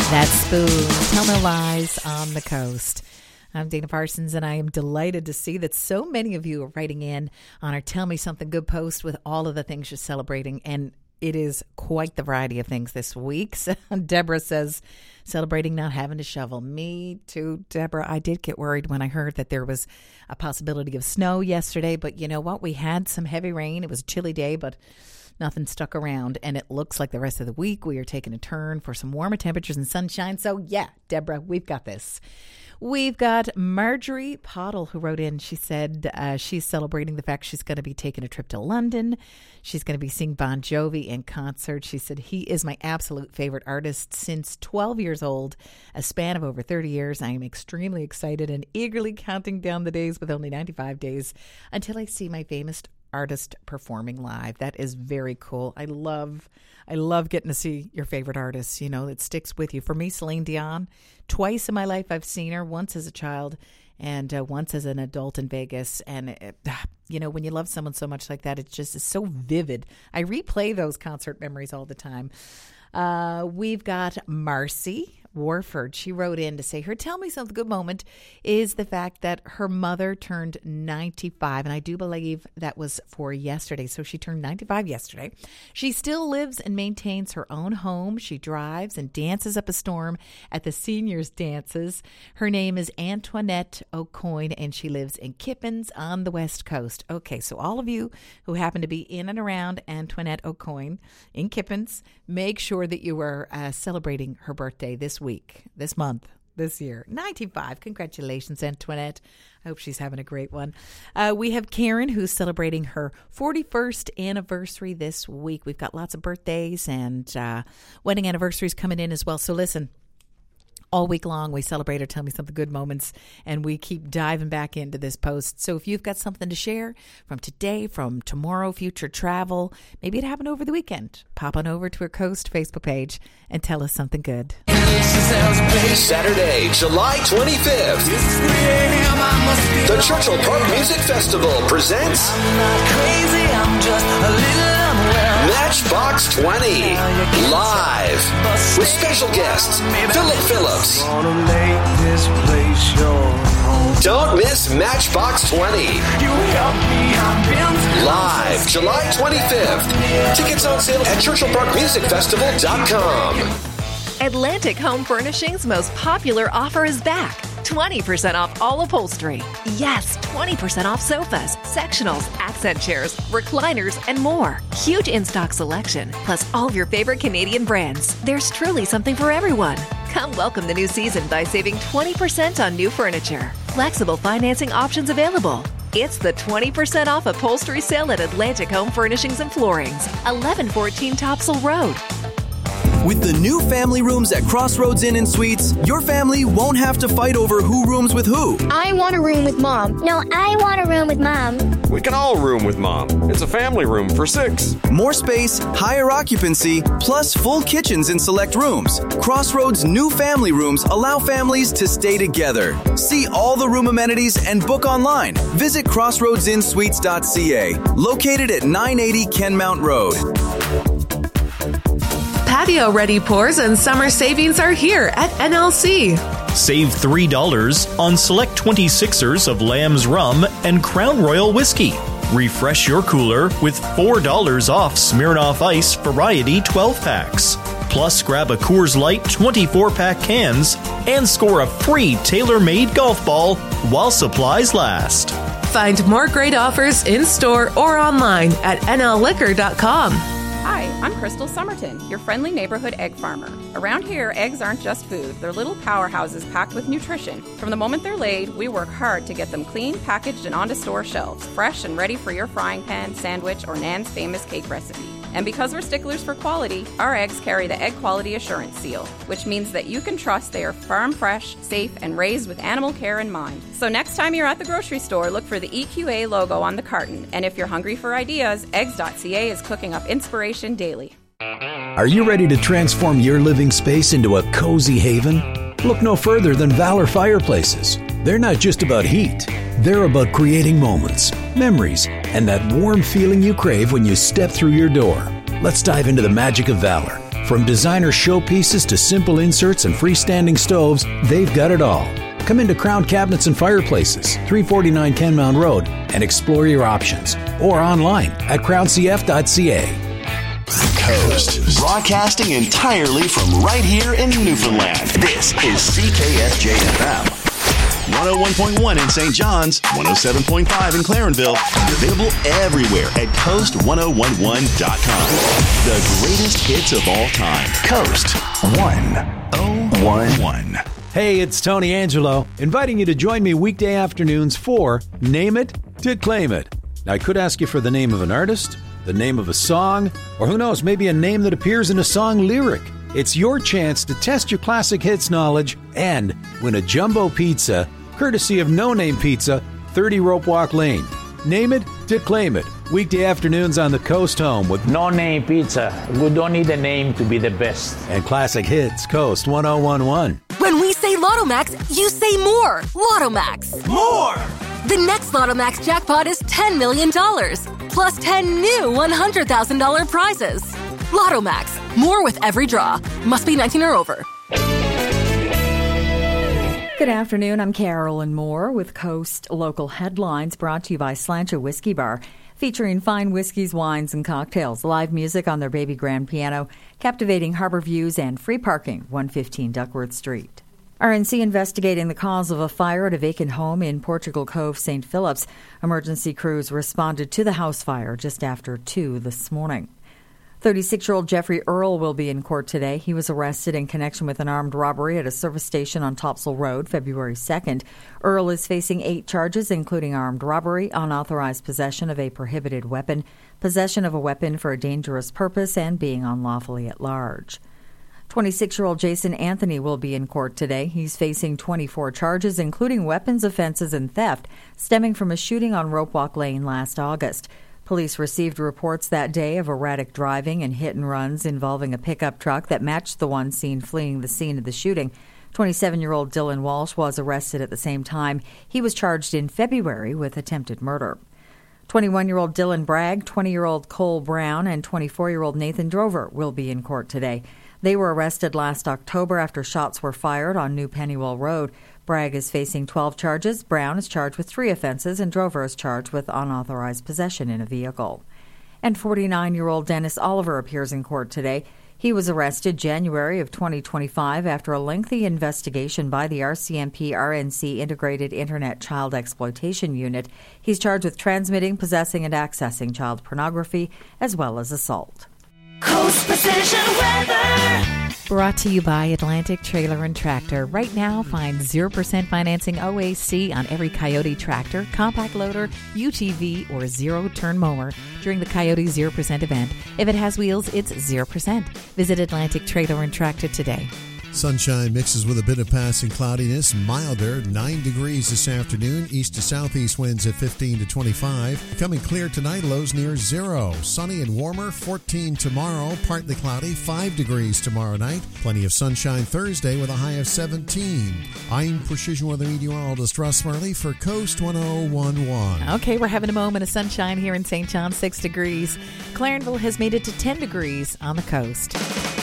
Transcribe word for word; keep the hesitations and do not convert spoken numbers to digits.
That Spoon, Tell No Lies on the Coast. I'm Dana Parsons, and I am delighted to see that so many of you are writing in on our Tell Me Something Good post with all of the things you're celebrating, and it is quite the variety of things this week. So Deborah says, celebrating not having to shovel. Me too, Deborah. I did get worried when I heard that there was a possibility of snow yesterday, but you know what? We had some heavy rain. It was a chilly day, but nothing stuck around, and it looks like the rest of the week we are taking a turn for some warmer temperatures and sunshine. So, yeah, Deborah, we've got this. We've got Marjorie Pottle who wrote in. She said uh, she's celebrating the fact she's going to be taking a trip to London. She's going to be seeing Bon Jovi in concert. She said, he is my absolute favorite artist since twelve years old, a span of over thirty years. I am extremely excited and eagerly counting down the days with only ninety-five days until I see my famous artist performing live. That is very cool. I love I love getting to see your favorite artists. You know, it sticks with you. For me, Celine Dion, twice in my life I've seen her, once as a child and uh, once as an adult in Vegas. And, it, you know, when you love someone so much like that, it just is so vivid. I replay those concert memories all the time. Uh, we've got Marcy Warford. She wrote in to say her Tell Me Something Good moment is the fact that her mother turned ninety-five, and I do believe that was for yesterday. So she turned ninety-five yesterday. She still lives and maintains her own home. She drives and dances up a storm at the seniors' dances. Her name is Antoinette O'Coin, and she lives in Kippens on the West Coast. Okay, so all of you who happen to be in and around Antoinette O'Coin in Kippens, make sure that you are uh, celebrating her birthday this week, this month, this year. ninety-five. Congratulations, Antoinette. I hope she's having a great one. Uh, we have Karen, who's celebrating her forty-first anniversary this week. We've got lots of birthdays and uh, wedding anniversaries coming in as well. So listen, all week long, we celebrate or Tell Me Something Good moments, and we keep diving back into this post. So if you've got something to share from today, from tomorrow, future travel, maybe it happened over the weekend, pop on over to our Coast Facebook page and tell us something good. Saturday, July twenty-fifth, the Churchill Park Music Festival presents Matchbox twenty, live, with special guests, Philip Phillips. Don't miss Matchbox twenty. Live, July twenty-fifth. Tickets on sale at churchill park music festival dot com. Atlantic Home Furnishings' most popular offer is back. twenty percent off all upholstery. Yes, twenty percent off sofas, sectionals, accent chairs, recliners, and more. Huge in-stock selection, plus all of your favorite Canadian brands. There's truly something for everyone. Come welcome the new season by saving twenty percent on new furniture. Flexible financing options available. It's the twenty percent off upholstery sale at Atlantic Home Furnishings and Floorings, eleven fourteen Topsail Road. With the new family rooms at Crossroads Inn and Suites, your family won't have to fight over who rooms with who. I want a room with Mom. No, I want a room with Mom. We can all room with Mom. It's a family room for six. More space, higher occupancy, plus full kitchens in select rooms. Crossroads' new family rooms allow families to stay together. See all the room amenities and book online. Visit crossroads inn suites dot c a, located at nine eighty Kenmount Road. Patio-ready pours and summer savings are here at N L C. Save three dollars on select twenty-sixers of Lamb's Rum and Crown Royal Whiskey. Refresh your cooler with four dollars off Smirnoff Ice Variety twelve packs. Plus, grab a Coors Light twenty-four pack cans and score a free tailor-made golf ball while supplies last. Find more great offers in-store or online at N L liquor dot com. Hi, I'm Crystal Somerton, your friendly neighborhood egg farmer. Around here, eggs aren't just food. They're little powerhouses packed with nutrition. From the moment they're laid, we work hard to get them clean, packaged, and onto store shelves, fresh and ready for your frying pan, sandwich, or Nan's famous cake recipe. And because we're sticklers for quality, our eggs carry the Egg Quality Assurance Seal, which means that you can trust they are farm fresh, safe, and raised with animal care in mind. So next time you're at the grocery store, look for the E Q A logo on the carton. And if you're hungry for ideas, eggs dot c a is cooking up inspiration daily. Are you ready to transform your living space into a cozy haven? Look no further than Valor Fireplaces. They're not just about heat. They're about creating moments, memories, and that warm feeling you crave when you step through your door. Let's dive into the magic of Valor From designer showpieces to simple inserts and freestanding stoves, they've got it all. Come into Crown Cabinets and Fireplaces, three forty-nine Kenmount Road, and explore your options. Or online at crown c f dot c a. Coast. Broadcasting entirely from right here in Newfoundland. This is C K S J F M. one oh one point one in Saint John's, one oh seven point five in Clarenville, and available everywhere at coast ten eleven dot com. The greatest hits of all time. Coast ten eleven. Hey, it's Tony Angelo, inviting you to join me weekday afternoons for Name It to Claim It. Now, I could ask you for the name of an artist, the name of a song, or who knows, maybe a name that appears in a song lyric. It's your chance to test your classic hits knowledge and win a jumbo pizza, courtesy of No Name Pizza, thirty Rope Walk Lane. Name it to claim it. Weekday afternoons on the Coast Home with No Name Pizza. We don't need a name to be the best. And classic hits, Coast ten eleven. When we say Lotto Max, you say more. Lotto Max. More! The next Lotto Max jackpot is ten million dollars, plus ten new one hundred thousand dollars prizes. Lotto Max. More with every draw. Must be nineteen or over. Good afternoon. I'm Carolyn Moore with Coast Local Headlines, brought to you by Slancha Whiskey Bar, featuring fine whiskeys, wines, and cocktails, live music on their baby grand piano, captivating harbor views, and free parking, one fifteen Duckworth Street. R N C investigating the cause of a fire at a vacant home in Portugal Cove, Saint Phillips. Emergency crews responded to the house fire just after two this morning. thirty-six-year-old Jeffrey Earl will be in court today. He was arrested in connection with an armed robbery at a service station on Topsail Road, February second. Earl is facing eight charges, including armed robbery, unauthorized possession of a prohibited weapon, possession of a weapon for a dangerous purpose, and being unlawfully at large. twenty-six-year-old Jason Anthony will be in court today. He's facing twenty-four charges, including weapons offenses and theft, stemming from a shooting on Rope Walk Lane last August. Police received reports that day of erratic driving and hit and runs involving a pickup truck that matched the one seen fleeing the scene of the shooting. twenty-seven-year-old Dylan Walsh was arrested at the same time. He was charged in February with attempted murder. twenty-one-year-old Dylan Bragg, twenty-year-old Cole Brown, and twenty-four-year-old Nathan Drover will be in court today. They were arrested last October after shots were fired on New Pennywell Road. Bragg is facing twelve charges. Brown is charged with three offenses, and Drover is charged with unauthorized possession in a vehicle. And forty-nine-year-old Dennis Oliver appears in court today. He was arrested January of twenty twenty-five after a lengthy investigation by the R C M P R N C Integrated Internet Child Exploitation Unit. He's charged with transmitting, possessing, and accessing child pornography, as well as assault. Coast Precision Weather. Brought to you by Atlantic Trailer and Tractor. Right now, find zero percent financing O A C on every Coyote tractor, compact loader, U T V, or zero-turn mower during the Coyote zero percent event. If it has wheels, it's zero percent. Visit Atlantic Trailer and Tractor today. Sunshine mixes with a bit of passing cloudiness, milder, nine degrees this afternoon, east to southeast winds at fifteen to twenty-five. Becoming clear tonight, lows near zero. Sunny and warmer, fourteen tomorrow, partly cloudy, five degrees tomorrow night. Plenty of sunshine Thursday with a high of seventeen. I'm Precision Weather Meteorologist Russ Marley for Coast ten eleven. Okay, we're having a moment of sunshine here in Saint John, six degrees. Clarenville has made it to ten degrees on the coast.